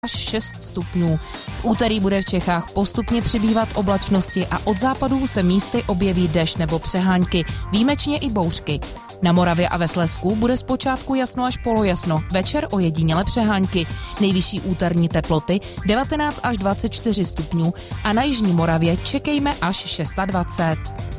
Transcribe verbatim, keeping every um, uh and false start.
až šest stupňů. V úterý bude v Čechách postupně přibývat oblačnosti a od západu se místy objeví déšť nebo přehánky, výjimečně i bouřky. Na Moravě a ve Slezsku bude zpočátku jasno až polojasno, večer ojediněle přehánky. Nejvyšší úterní teploty devatenáct až dvacet čtyři stupňů a na jižní Moravě čekejme až dvacet šest.